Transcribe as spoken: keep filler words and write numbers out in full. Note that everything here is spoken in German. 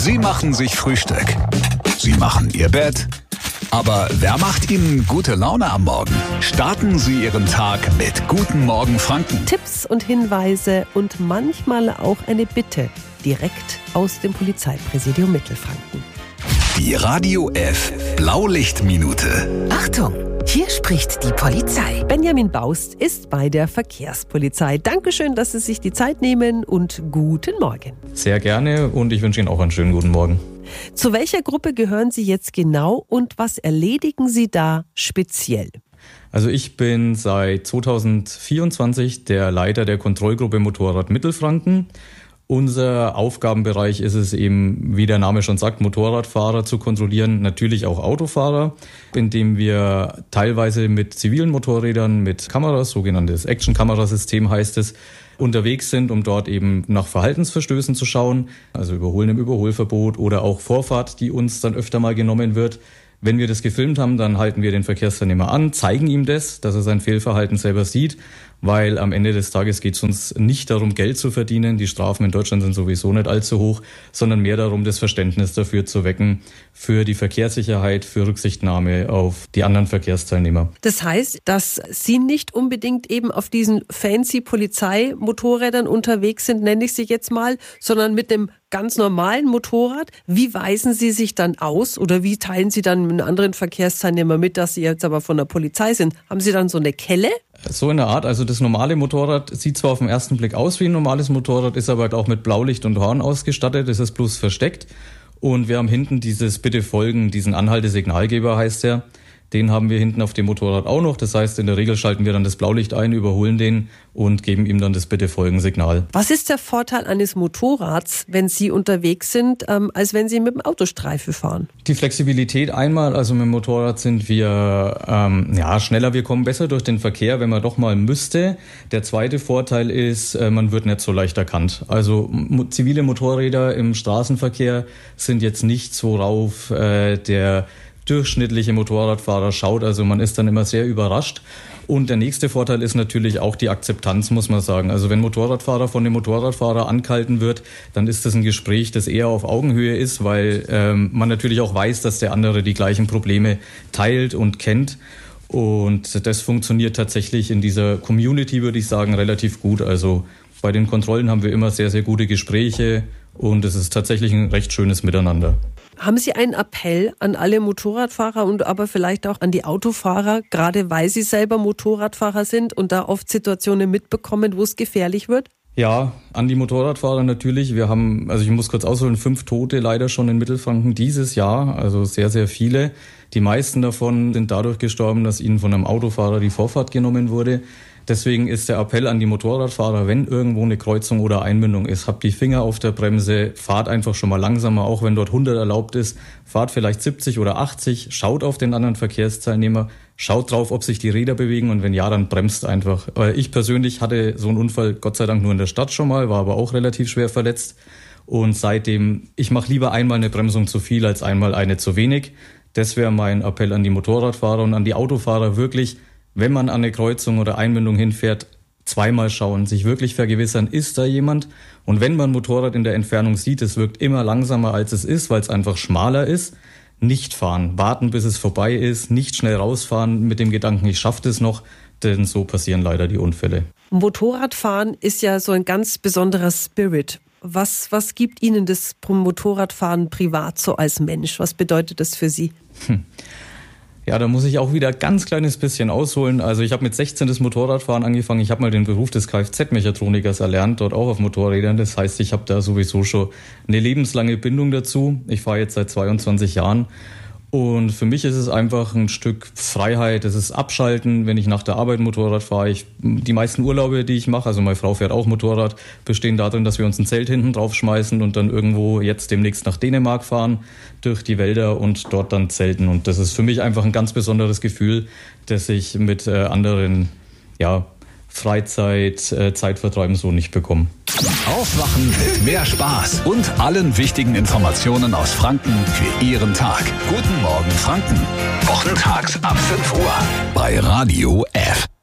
Sie machen sich Frühstück. Sie machen Ihr Bett. Aber wer macht Ihnen gute Laune am Morgen? Starten Sie Ihren Tag mit Guten Morgen Franken. Tipps und Hinweise und manchmal auch eine Bitte direkt aus dem Polizeipräsidium Mittelfranken. Die Radio F Blaulichtminute. Achtung, hier spricht die Polizei. Benjamin Baust ist bei der Verkehrspolizei. Dankeschön, dass Sie sich die Zeit nehmen und guten Morgen. Sehr gerne und ich wünsche Ihnen auch einen schönen guten Morgen. Zu welcher Gruppe gehören Sie jetzt genau und was erledigen Sie da speziell? Also ich bin seit zweitausendvierundzwanzig der Leiter der Kontrollgruppe Motorrad Mittelfranken. Unser Aufgabenbereich ist es eben, wie der Name schon sagt, Motorradfahrer zu kontrollieren, natürlich auch Autofahrer, indem wir teilweise mit zivilen Motorrädern, mit Kameras, sogenanntes Action-Kamerasystem heißt es, unterwegs sind, um dort eben nach Verhaltensverstößen zu schauen, also Überholen im Überholverbot oder auch Vorfahrt, die uns dann öfter mal genommen wird. Wenn wir das gefilmt haben, dann halten wir den Verkehrsteilnehmer an, zeigen ihm das, dass er sein Fehlverhalten selber sieht, weil am Ende des Tages geht es uns nicht darum, Geld zu verdienen. Die Strafen in Deutschland sind sowieso nicht allzu hoch, sondern mehr darum, das Verständnis dafür zu wecken, für die Verkehrssicherheit, für Rücksichtnahme auf die anderen Verkehrsteilnehmer. Das heißt, dass Sie nicht unbedingt eben auf diesen fancy Polizeimotorrädern unterwegs sind, nenne ich sie jetzt mal, sondern mit einem ganz normalen Motorrad. Wie weisen Sie sich dann aus oder wie teilen Sie dann mit anderen Verkehrsteilnehmern mit, dass Sie jetzt aber von der Polizei sind? Haben Sie dann so eine Kelle? So in der Art, also das normale Motorrad sieht zwar auf den ersten Blick aus wie ein normales Motorrad, ist aber halt auch mit Blaulicht und Horn ausgestattet, das ist bloß versteckt. Und wir haben hinten dieses Bitte folgen, diesen Anhaltesignalgeber heißt der. Den haben wir hinten auf dem Motorrad auch noch. Das heißt, in der Regel schalten wir dann das Blaulicht ein, überholen den und geben ihm dann das Bitte-Folgen-Signal. Was ist der Vorteil eines Motorrads, wenn Sie unterwegs sind, ähm, als wenn Sie mit dem Autostreife fahren? Die Flexibilität einmal, also mit dem Motorrad sind wir ähm, ja schneller, wir kommen besser durch den Verkehr, wenn man doch mal müsste. Der zweite Vorteil ist, äh, man wird nicht so leicht erkannt. Also mo- zivile Motorräder im Straßenverkehr sind jetzt nichts, worauf äh, der durchschnittliche Motorradfahrer schaut, also man ist dann immer sehr überrascht. Und der nächste Vorteil ist natürlich auch die Akzeptanz, muss man sagen. Also wenn Motorradfahrer von dem Motorradfahrer angehalten wird, dann ist das ein Gespräch, das eher auf Augenhöhe ist, weil ähm, man natürlich auch weiß, dass der andere die gleichen Probleme teilt und kennt. Und das funktioniert tatsächlich in dieser Community, würde ich sagen, relativ gut. Also bei den Kontrollen haben wir immer sehr, sehr gute Gespräche und es ist tatsächlich ein recht schönes Miteinander. Haben Sie einen Appell an alle Motorradfahrer und aber vielleicht auch an die Autofahrer, gerade weil Sie selber Motorradfahrer sind und da oft Situationen mitbekommen, wo es gefährlich wird? Ja, an die Motorradfahrer natürlich. Wir haben, also ich muss kurz ausholen, fünf Tote leider schon in Mittelfranken dieses Jahr, also sehr, sehr viele. Die meisten davon sind dadurch gestorben, dass ihnen von einem Autofahrer die Vorfahrt genommen wurde. Deswegen ist der Appell an die Motorradfahrer, wenn irgendwo eine Kreuzung oder Einmündung ist, habt die Finger auf der Bremse, fahrt einfach schon mal langsamer, auch wenn dort hundert erlaubt ist, fahrt vielleicht siebzig oder achtzig, schaut auf den anderen Verkehrsteilnehmer, schaut drauf, ob sich die Räder bewegen und wenn ja, dann bremst einfach. Ich persönlich hatte so einen Unfall Gott sei Dank nur in der Stadt schon mal, war aber auch relativ schwer verletzt und seitdem, ich mache lieber einmal eine Bremsung zu viel als einmal eine zu wenig. Das wäre mein Appell an die Motorradfahrer und an die Autofahrer wirklich, wenn man an eine Kreuzung oder Einmündung hinfährt, zweimal schauen, sich wirklich vergewissern, ist da jemand? Und wenn man ein Motorrad in der Entfernung sieht, es wirkt immer langsamer als es ist, weil es einfach schmaler ist, nicht fahren, warten bis es vorbei ist, nicht schnell rausfahren mit dem Gedanken, ich schaffe das noch, denn so passieren leider die Unfälle. Motorradfahren ist ja so ein ganz besonderer Spirit. Was, was gibt Ihnen das Motorradfahren privat so als Mensch? Was bedeutet das für Sie? Hm. Ja, da muss ich auch wieder ein ganz kleines bisschen ausholen. Also ich habe mit sechzehn das Motorradfahren angefangen. Ich habe mal den Beruf des Kfz-Mechatronikers erlernt, dort auch auf Motorrädern. Das heißt, ich habe da sowieso schon eine lebenslange Bindung dazu. Ich fahre jetzt seit zweiundzwanzig Jahren. Und für mich ist es einfach ein Stück Freiheit, es ist Abschalten, wenn ich nach der Arbeit Motorrad fahre. Ich, die meisten Urlaube, die ich mache, also meine Frau fährt auch Motorrad, bestehen darin, dass wir uns ein Zelt hinten drauf schmeißen und dann irgendwo jetzt demnächst nach Dänemark fahren, durch die Wälder und dort dann zelten. Und das ist für mich einfach ein ganz besonderes Gefühl, das ich mit äh, anderen, ja, Freizeit, äh, Zeitvertreiben so nicht bekommen. Aufwachen mit mehr Spaß und allen wichtigen Informationen aus Franken für Ihren Tag. Guten Morgen Franken. Wochentags ab fünf Uhr bei Radio F.